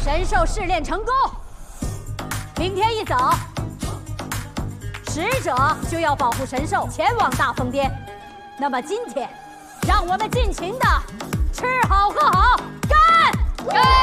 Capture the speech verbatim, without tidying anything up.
神兽试炼成功，明天一早，使者就要保护神兽前往大疯癫。那么今天，让我们尽情的吃好喝好，干！干！